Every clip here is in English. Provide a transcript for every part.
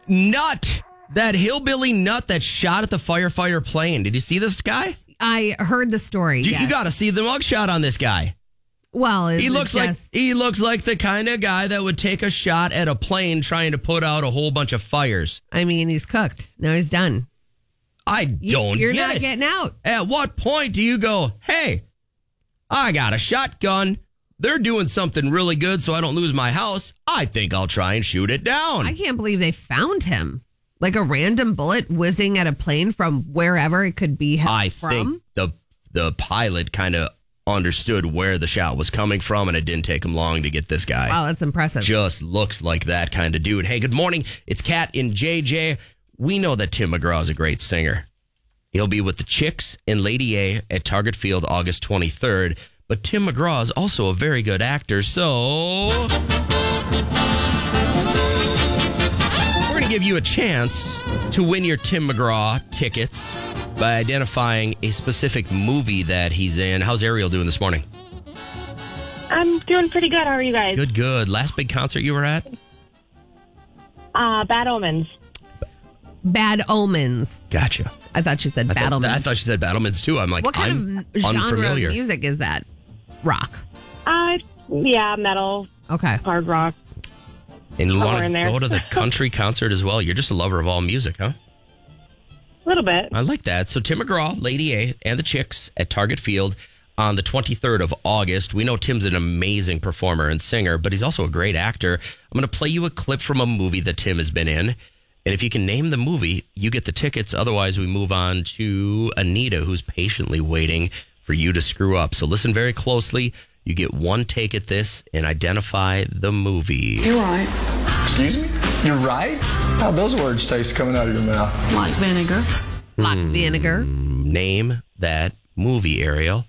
nut. That hillbilly nut that shot at the firefighter plane. Did you see this guy? I heard the story. You got to see the mugshot on this guy. Well, he looks like the kind of guy that would take a shot at a plane trying to put out a whole bunch of fires. I mean, he's cooked. Now he's done. You're not getting out. At what point do you go, hey, I got a shotgun. They're doing something really good so I don't lose my house. I think I'll try and shoot it down. I can't believe they found him. Like a random bullet whizzing at a plane from wherever it could be from. I think the pilot kind of understood where the shot was coming from, and it didn't take him long to get this guy. Wow, that's impressive. Just looks like that kind of dude. Hey, good morning. It's Kat and JJ. We know that Tim McGraw is a great singer. He'll be with the Chicks and Lady A at Target Field August 23rd. But Tim McGraw is also a very good actor, so we're going to give you a chance to win your Tim McGraw tickets by identifying a specific movie that he's in. How's Ariel doing this morning? I'm doing pretty good. How are you guys? Good. Last big concert you were at? Bad Omens. Bad Omens. Gotcha. I thought you said Battlemans. I thought she said Battlemans too. I'm like, what kind of genre of music is that? Rock. Yeah, metal. Okay. Hard rock. And you want to go to the country concert as well? You're just a lover of all music, huh? A little bit. I like that. So Tim McGraw, Lady A, and the Chicks at Target Field on the 23rd of August. We know Tim's an amazing performer and singer, but he's also a great actor. I'm going to play you a clip from a movie that Tim has been in. And if you can name the movie, you get the tickets. Otherwise, we move on to Anita, who's patiently waiting for you to screw up. So listen very closely. You get one take at this and identify the movie. You're right. Excuse me? You're right? How'd those words taste coming out of your mouth? Like vinegar. Like vinegar. Name that movie, Ariel.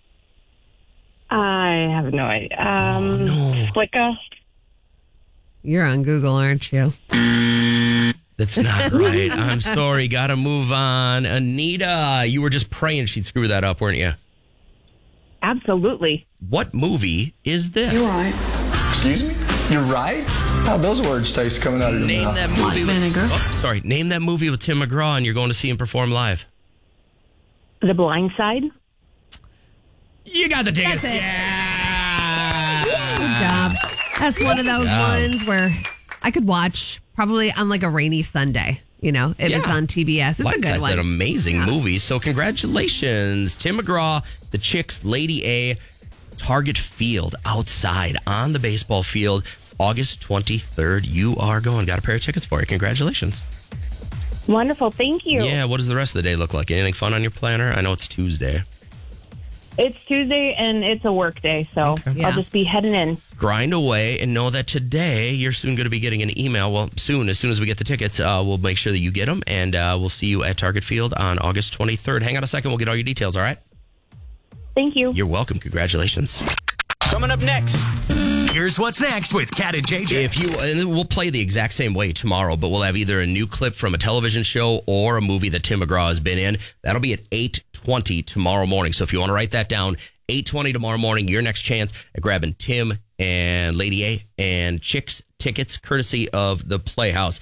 I have no idea. Flicka. You're on Google, aren't you? That's not right. I'm sorry. Got to move on. Anita, you were just praying she'd screw that up, weren't you? Absolutely. What movie is this? You're right. Excuse me? You're right? How'd those words taste coming out of your mouth? Name that movie. Name that movie with Tim McGraw, and you're going to see him perform live. The Blind Side. You got the tickets. Yeah. Good job. That's one of those ones where I could watch probably on like a rainy Sunday, if it's on TBS. It's a good one. It's an amazing movie. So congratulations, Tim McGraw, the Chicks, Lady A, Target Field, outside on the baseball field, August 23rd. You are going. Got a pair of tickets for you. Congratulations. Wonderful. Thank you. Yeah. What does the rest of the day look like? Anything fun on your planner? I know it's Tuesday. It's Tuesday and it's a work day, so I'll just be heading in. Grind away and know that today you're soon going to be getting an email. Well, as soon as we get the tickets, we'll make sure that you get them, and we'll see you at Target Field on August 23rd. Hang on a second. We'll get all your details, all right? Thank you. You're welcome. Congratulations. Coming up next, here's what's next with Kat and JJ. And we'll play the exact same way tomorrow, but we'll have either a new clip from a television show or a movie that Tim McGraw has been in. That'll be at 8:20 tomorrow morning. So if you want to write that down, 8:20 tomorrow morning, your next chance at grabbing Tim and Lady A and Chicks tickets, courtesy of the Playhouse.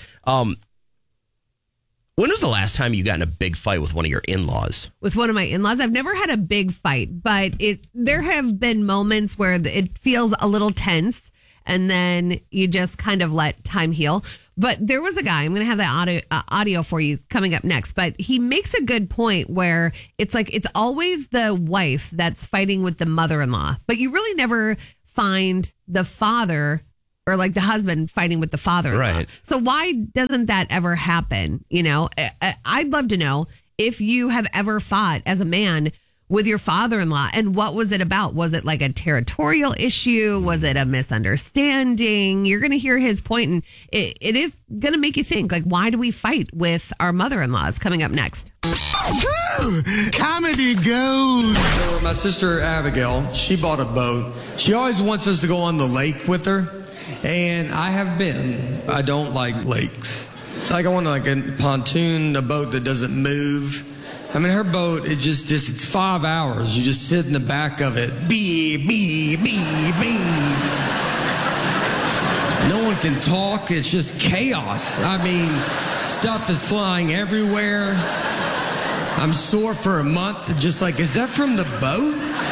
When was the last time you got in a big fight with one of your in-laws? With one of my in-laws? I've never had a big fight, but there have been moments where it feels a little tense, and then you just kind of let time heal. But there was a guy, I'm going to have the audio for you coming up next, but he makes a good point where it's like it's always the wife that's fighting with the mother-in-law, but you really never find the father or like the husband fighting with the father-in-law. Right. So why doesn't that ever happen? I'd love to know if you have ever fought as a man with your father-in-law, and what was it about? Was it like a territorial issue? Was it a misunderstanding? You're going to hear his point, and it is going to make you think, like, why do we fight with our mother-in-laws? Coming up next. Comedy gold. My sister Abigail, she bought a boat. She always wants us to go on the lake with her, and I have been. I don't like lakes. Like, I want like a pontoon, a boat that doesn't move. I mean, her boat, it's 5 hours. You just sit in the back of it. Bee, bee, bee, bee. No one can talk. It's just chaos. I mean, stuff is flying everywhere. I'm sore for a month. Just like, is that from the boat?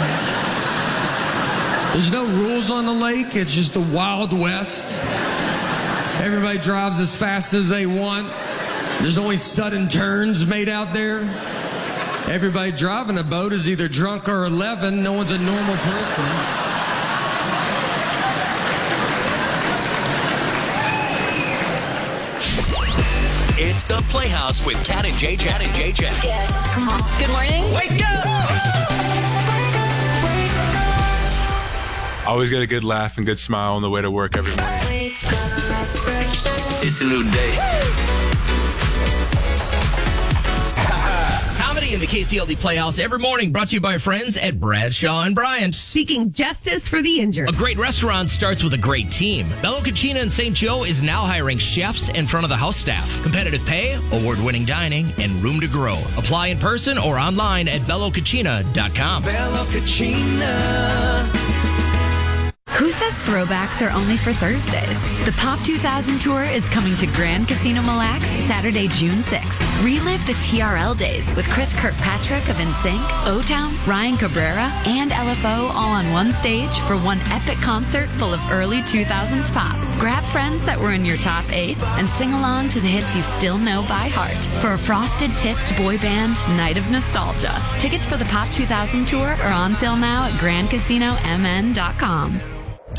There's no rules on the lake. It's just the Wild West. Everybody drives as fast as they want. There's only sudden turns made out there. Everybody driving a boat is either drunk or 11. No one's a normal person. It's the Playhouse with Cat and JJ. Yeah, come on. Good morning. Wake up! Always get a good laugh and good smile on the way to work every morning. It's a new day. Comedy in the KCLD Playhouse every morning, brought to you by our friends at Bradshaw and Bryant. Seeking justice for the injured. A great restaurant starts with a great team. Bello Cucina in St. Joe is now hiring chefs and front of the house staff. Competitive pay, award-winning dining, and room to grow. Apply in person or online at bellocucina.com. Bello Cucina. Who says throwbacks are only for Thursdays? The Pop 2000 Tour is coming to Grand Casino Mille Lacs Saturday, June 6th. Relive the TRL days with Chris Kirkpatrick of NSYNC, O-Town, Ryan Cabrera, and LFO all on one stage for one epic concert full of early 2000s pop. Grab friends that were in your top 8 and sing along to the hits you still know by heart for a frosted-tipped boy band night of nostalgia. Tickets for the Pop 2000 Tour are on sale now at GrandCasinoMN.com.